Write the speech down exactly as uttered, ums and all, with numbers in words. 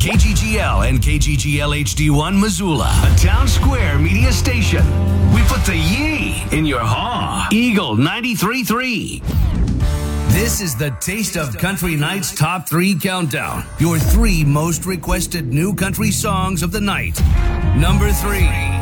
K G G L and K G G L H D one Missoula, a Town Square media station. We put the yee in your haw. Eagle ninety-three point three. This is the Taste of Country Night's Top three Countdown. Your three most requested new country songs of the night. Number three.